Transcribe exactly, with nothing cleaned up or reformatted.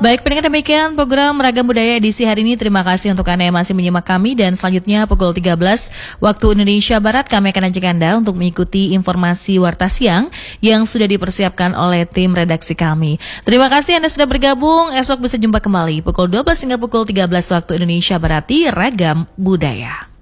Baik, pendengar, demikian program Ragam Budaya edisi hari ini. Terima kasih untuk Anda yang masih menyimak kami, dan selanjutnya pukul tiga belas waktu Indonesia Barat kami akan ajak Anda untuk mengikuti informasi Warta Siang yang sudah dipersiapkan oleh tim redaksi kami. Terima kasih Anda sudah bergabung. Esok bisa jumpa kembali pukul dua belas hingga pukul tiga belas waktu Indonesia Barat di Ragam Budaya.